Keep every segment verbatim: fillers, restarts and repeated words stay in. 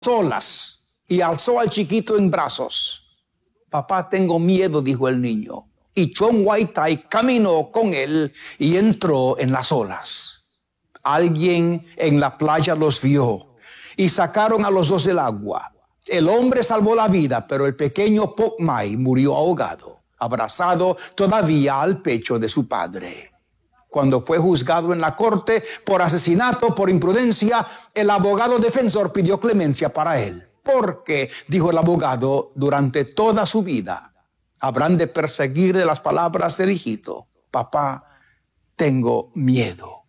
solas y alzó al chiquito en brazos. Papá, tengo miedo, dijo el niño. Y Chong Wai-tai caminó con él y entró en las olas. Alguien en la playa los vio y sacaron a los dos del agua. El hombre salvó la vida, pero el pequeño Pok Mai murió ahogado, abrazado todavía al pecho de su padre. Cuando fue juzgado en la corte por asesinato, por imprudencia, el abogado defensor pidió clemencia para él. Porque, dijo el abogado, durante toda su vida habrán de perseguir de las palabras del hijito. Papá, tengo miedo.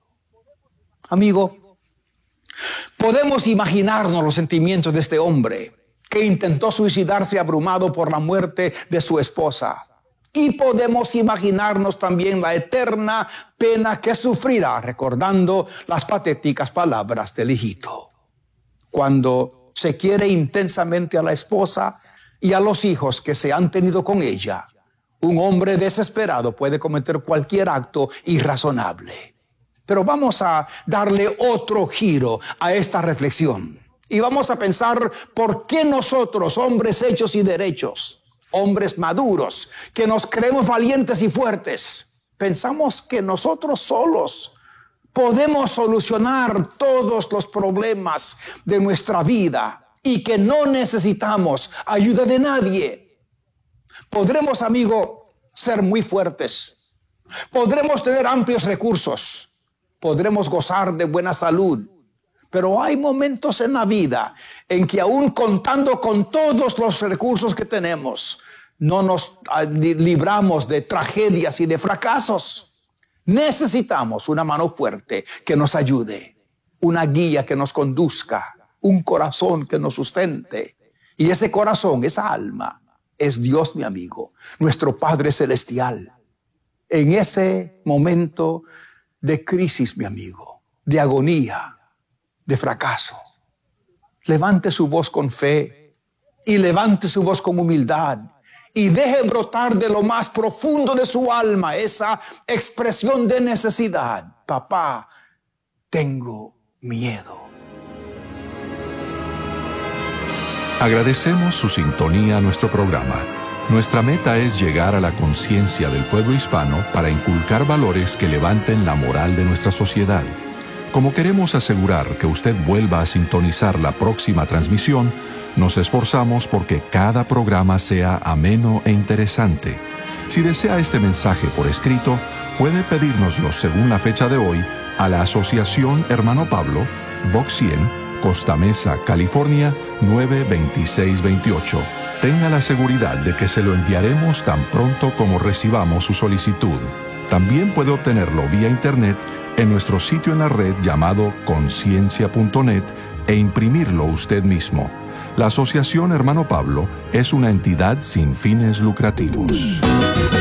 Amigo, podemos imaginarnos los sentimientos de este hombre que intentó suicidarse abrumado por la muerte de su esposa. Y podemos imaginarnos también la eterna pena que sufrirá recordando las patéticas palabras del hijito. Cuando se quiere intensamente a la esposa y a los hijos que se han tenido con ella, un hombre desesperado puede cometer cualquier acto irrazonable. Pero vamos a darle otro giro a esta reflexión. Y vamos a pensar por qué nosotros, hombres hechos y derechos, hombres maduros, que nos creemos valientes y fuertes, pensamos que nosotros solos podemos solucionar todos los problemas de nuestra vida y que no necesitamos ayuda de nadie. Podremos, amigo, ser muy fuertes. Podremos tener amplios recursos. Podremos gozar de buena salud. Pero hay momentos en la vida en que aún contando con todos los recursos que tenemos, no nos libramos de tragedias y de fracasos. Necesitamos una mano fuerte que nos ayude, una guía que nos conduzca, un corazón que nos sustente. Y ese corazón, esa alma, es Dios, mi amigo, nuestro Padre Celestial. En ese momento de crisis, mi amigo, de agonía, de fracaso, levante su voz con fe y levante su voz con humildad y deje brotar de lo más profundo de su alma esa expresión de necesidad. Papá, tengo miedo. Agradecemos su sintonía a nuestro programa. Nuestra meta es llegar a la conciencia del pueblo hispano para inculcar valores que levanten la moral de nuestra sociedad. Como queremos asegurar que usted vuelva a sintonizar la próxima transmisión, nos esforzamos porque cada programa sea ameno e interesante. Si desea este mensaje por escrito, puede pedírnoslo según la fecha de hoy a la Asociación Hermano Pablo, Box cien, Costa Mesa, California, nueve dos seis dos ocho. Tenga la seguridad de que se lo enviaremos tan pronto como recibamos su solicitud. También puede obtenerlo vía internet en nuestro sitio en la red llamado conciencia punto net e imprimirlo usted mismo. La Asociación Hermano Pablo es una entidad sin fines lucrativos.